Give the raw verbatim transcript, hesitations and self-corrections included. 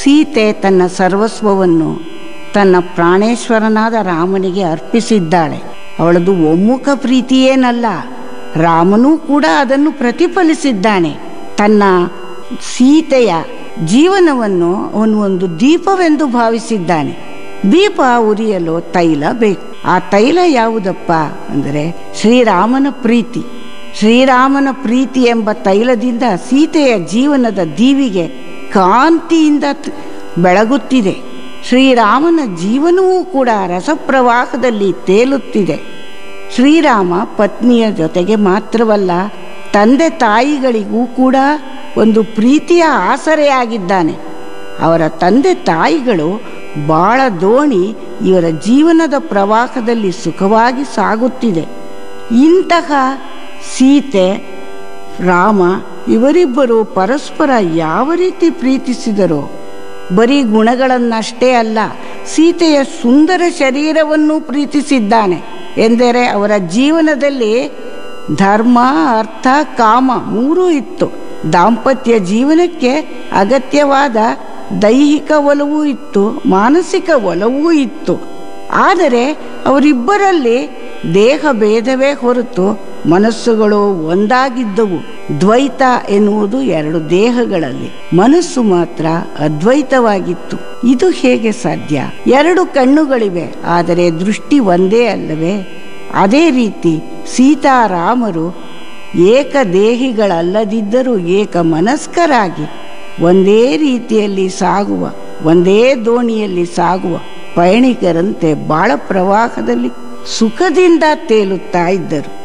ಸೀತೆ ತನ್ನ ಸರ್ವಸ್ವವನ್ನು ತನ್ನ ಪ್ರಾಣೇಶ್ವರನಾದ ರಾಮನಿಗೆ ಅರ್ಪಿಸಿದ್ದಾಳೆ. ಅವಳದು ಒಮ್ಮುಖ ಪ್ರೀತಿಯೇನಲ್ಲ, ರಾಮನೂ ಕೂಡ ಅದನ್ನು ಪ್ರತಿಫಲಿಸಿದ್ದಾನೆ. ತನ್ನ ಸೀತೆಯ ಜೀವನವನ್ನು ಅವನು ಒಂದು ದೀಪವೆಂದು ಭಾವಿಸಿದ್ದಾನೆ. ದೀಪ ಉರಿಯಲು ತೈಲ ಬೇಕು. ಆ ತೈಲ ಯಾವುದಪ್ಪ ಅಂದರೆ ಶ್ರೀರಾಮನ ಪ್ರೀತಿ. ಶ್ರೀರಾಮನ ಪ್ರೀತಿ ಎಂಬ ತೈಲದಿಂದ ಸೀತೆಯ ಜೀವನದ ದೀವಿಗೆ ಕಾಂತಿಯಿಂದ ಬೆಳಗುತ್ತಿದೆ. ಶ್ರೀರಾಮನ ಜೀವನವೂ ಕೂಡ ರಸಪ್ರವಾಹದಲ್ಲಿ ತೇಲುತ್ತಿದೆ. ಶ್ರೀರಾಮ ಪತ್ನಿಯ ಜೊತೆಗೆ ಮಾತ್ರವಲ್ಲ, ತಂದೆ ತಾಯಿಗಳಿಗೂ ಕೂಡ ಒಂದು ಪ್ರೀತಿಯ ಆಸರೆಯಾಗಿದ್ದಾನೆ. ಅವರ ತಂದೆ ತಾಯಿಗಳು ಬಾಳ ದೋಣಿ ಇವರ ಜೀವನದ ಪ್ರವಾಹದಲ್ಲಿ ಸುಖವಾಗಿ ಸಾಗುತ್ತಿದೆ. ಇಂತಹ ಸೀತೆ ರಾಮ ಇವರಿಬ್ಬರು ಪರಸ್ಪರ ಯಾವ ರೀತಿ ಪ್ರೀತಿಸಿದರೋ, ಬರೀ ಗುಣಗಳನ್ನಷ್ಟೇ ಅಲ್ಲ, ಸೀತೆಯ ಸುಂದರ ಶರೀರವನ್ನು ಪ್ರೀತಿಸಿದ್ದಾನೆ. ಎಂದರೆ ಅವರ ಜೀವನದಲ್ಲಿ ಧರ್ಮ, ಅರ್ಥ, ಕಾಮ ಮೂರೂ ಇತ್ತು. ದಾಂಪತ್ಯ ಜೀವನಕ್ಕೆ ಅಗತ್ಯವಾದ ದೈಹಿಕ ಒಲವೂ ಇತ್ತು, ಮಾನಸಿಕ ಒಲವೂ ಇತ್ತು. ಆದರೆ ಅವರಿಬ್ಬರಲ್ಲಿ ದೇಹ ಭೇದವೇ ಹೊರತು ಮನಸ್ಸುಗಳು ಒಂದಾಗಿದ್ದವು. ದ್ವೈತ ಎನ್ನುವುದು ಎರಡು ದೇಹಗಳಲ್ಲಿ, ಮನಸ್ಸು ಮಾತ್ರ ಅದ್ವೈತವಾಗಿತ್ತು. ಇದು ಹೇಗೆ ಸಾಧ್ಯ? ಎರಡು ಕಣ್ಣುಗಳಿವೆ, ಆದರೆ ದೃಷ್ಟಿ ಒಂದೇ ಅಲ್ಲವೇ? ಅದೇ ರೀತಿ ಸೀತಾರಾಮರು ಏಕದೇಹಿಗಳಲ್ಲದಿದ್ದರೂ ಏಕ ಮನಸ್ಕರಾಗಿ ಒಂದೇ ರೀತಿಯಲ್ಲಿ ಸಾಗುವ, ಒಂದೇ ದೋಣಿಯಲ್ಲಿ ಸಾಗುವ ಪಯಣಿಕರಂತೆ ಬಾಳ ಪ್ರವಾಹದಲ್ಲಿ ಸುಖದಿಂದ ತೇಲುತ್ತಾ ಇದ್ದರು.